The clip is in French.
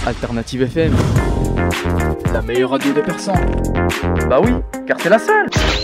Alternative FM, La meilleure radio de Persan. Bah oui, car c'est la seule.